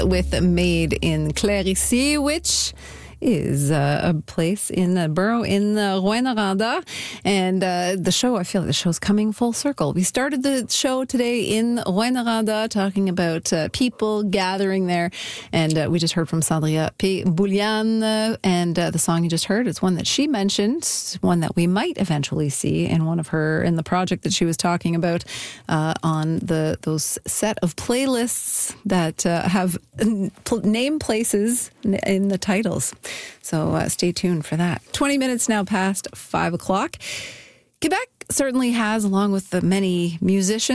with Made in Clérici, which is a place in a borough in Rouyn-Noranda. And the show, I feel like the show's coming full circle. We started the show today in Rouyn-Noranda talking about people gathering there. And we just heard from Sandria P. Boulian. And the song you just heard is one that she mentioned, one that we might eventually see in in the project that she was talking about on those set of playlists that have name places in the titles. So stay tuned for that. 20 minutes now past 5 o'clock. Quebec certainly has, along with the many musicians,